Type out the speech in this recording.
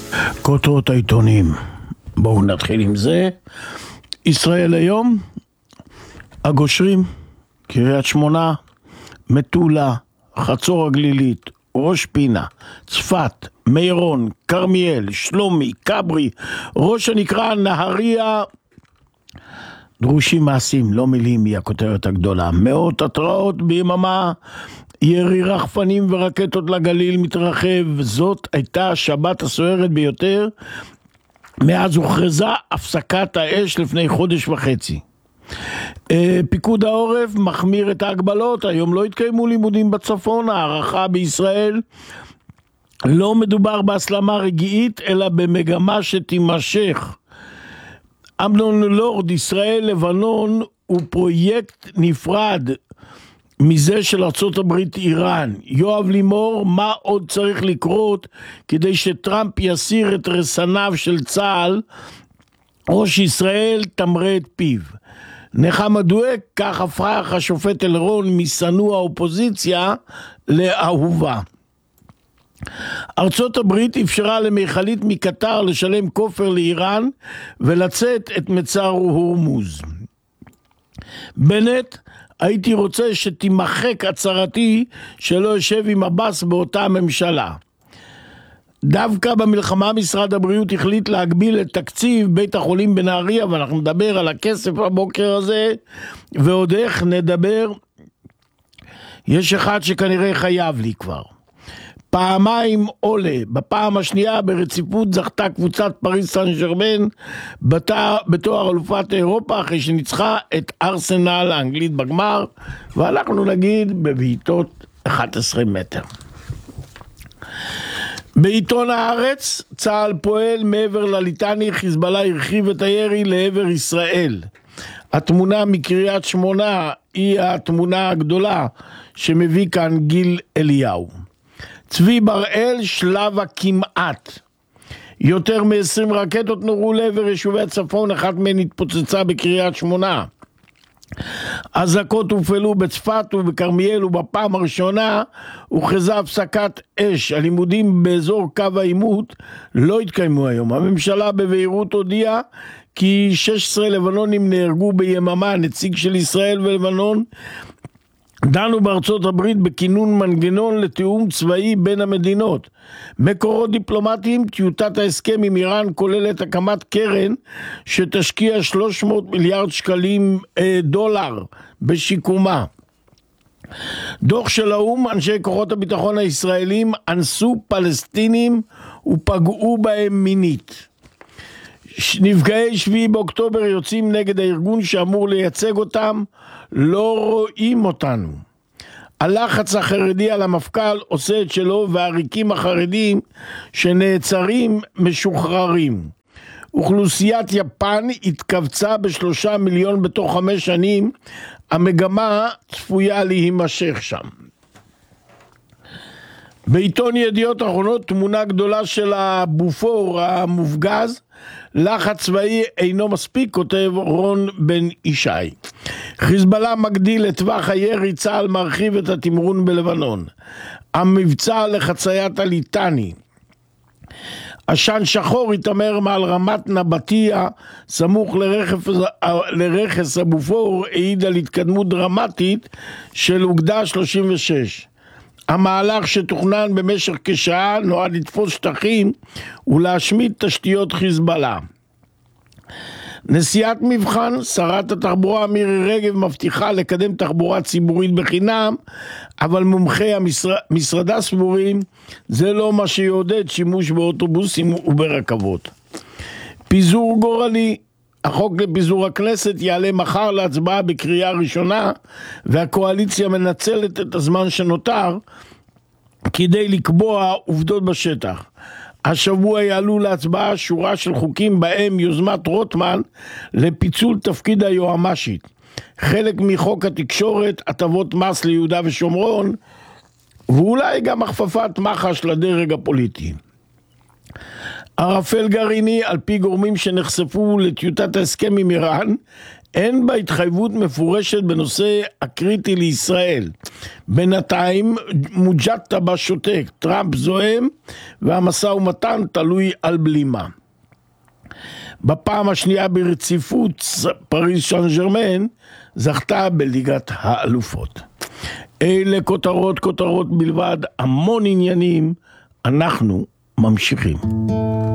כותרות העיתונים. בואו נתחיל עם זה. ישראל היום, הגושרים, קריית שמונה, מטולה, חצור הגלילית, ראש פינה, צפת, מירון, כרמיאל, שלומי, כברי, ראש הנקרא, נהריה. דרושים מעשים, לא מילים, היא הכותרת הגדולה. מאות התראות ביממה, ירי רחפנים ורקטות לגליל מתרחב. זאת הייתה השבת הסוערת ביותר מאז הוכרזה הפסקת האש לפני חודש וחצי. פיקוד העורף מחמיר את ההגבלות. היום לא התקיימו לימודים בצפון. הערכה בישראל, לא מדובר בהסלמה רגעית אלא במגמה שתימשך. אמנון לורד, ישראל לבנון הוא פרויקט נפרד מזה של ארצות הברית איראן. יואב לימור, מה עוד צריך לקרות כדי שטראמפ יסיר את רסניו של צה"ל או שישראל תמרה את פיו? נחמה דואק, כך הפך השופט אלרון משנוא האופוזיציה לאהובה. ארצות הברית אפשרה למיכלית מקטר לשלם כופר לאיראן ולצאת את מצר הורמוז. בנט, הייתי רוצה שתימחק הצהרתי שלא יושב עם עבאס באותה ממשלה. דווקא במלחמה משרד הבריאות החליט להגביל את תקציב בית החולים בנהריה, ואנחנו נדבר על הכסף הבוקר הזה, ועוד איך נדבר. יש אחד שכנראה חייב לי כבר. פעמיים עולה, בפעם השנייה ברציפות זכתה קבוצת פריז סן ז'רמן בתואר אלופת אירופה אחרי שניצחה את ארסנל האנגלית בגמר, ואנחנו נגיד בבעיטות 11 מטר. בעיתון הארץ, צה"ל פועל מעבר לליטני, חיזבאללה הרחיב את הירי לעבר ישראל. התמונה מקריית שמונה היא התמונה הגדולה שמביא כאן גיל אליהו. צבי בראל, שלב הכמעט. יותר מ-20 רקטות נורו לעבר יישובי הצפון, אחת מהן התפוצצה בקריית שמונה. אזעקות הופעלו בצפת ובכרמיאל, ובפעם הראשונה הוכרזה הפסקת אש. הלימודים באזור קו העימות לא התקיימו היום. הממשלה בבהירות הודיעה כי 16 לבנונים נהרגו ביממה. נציג של ישראל ולבנון דנו בארצות הברית בכינון מנגנון לתיאום צבאי בין המדינות. מקורות דיפלומטיים, טיוטת ההסכם עם איראן כוללת הקמת קרן שתשקיע 300 מיליארד שקלים דולר בשיקומה. דוח של האו"ם, אנשי כוחות הביטחון הישראלים אנסו פלסטינים ופגעו בהם מינית. נפגעי 7 באוקטובר יוצאים נגד הארגון שאמור לייצג אותם, לא רואים אותנו. הלחץ החרדי על המפכ"ל עושה את שלו, והעריקים החרדים שנעצרים משוחררים. אוכלוסיית יפן התכווצה ב3 מיליון בתוך 5 שנים, המגמה צפויה להימשך שם. בעיתון ידיעות אחרונות, תמונה גדולה של הבופור המופגז, לחץ צבאי אינו מספיק, כותב רון בן ישי. חיזבאללה מגדיל את טווח הירי, צה"ל מרחיב את התמרון בלבנון. המבצע לחציית הליטני. עשן שחור התאמר מעל רמת נבטיה, סמוך לרכס הבופור, העיד על התקדמות דרמטית של אוגדה 36. המהלך שתוכנן במשך כשעה נועד לתפוס שטחים ולהשמיד תשתיות חיזבאללה. נשיאת מבחן, שרת התחבורה מירי רגב מבטיחה לקדם תחבורה ציבורית בחינם, אבל מומחי המשרדה סבורים זה לא מה שיעודד שימוש באוטובוסים וברכבות. פיזור גורלי, החוק לפיזור הכנסת יעלה מחר להצבעה בקריאה ראשונה, והקואליציה מנצלת את הזמן שנותר כדי לקבוע עובדות בשטח. השבוע יעלו להצבעה שורה של חוקים בהם יוזמת רוטמן לפיצול תפקיד היועמ"שית. חלק מחוק התקשורת, הטבות מס ליהודה ושומרון, ואולי גם הכפפת מח"ש לדרג הפוליטי. ערפל גרעיני, על פי גורמים שנחשפו לטיוטת ההסכם עם איראן, אין בה התחייבות מפורשת בנושא הקריטי לישראל. בינתיים מוג'טה בשותק, טראמפ זוהם והמשא ומתן תלוי על בלימה. בפעם השנייה ברציפות פריז סן ז'רמן זכתה בליגת האלופות. אלה כותרות בלבד, המון עניינים, אנחנו ממשיכים.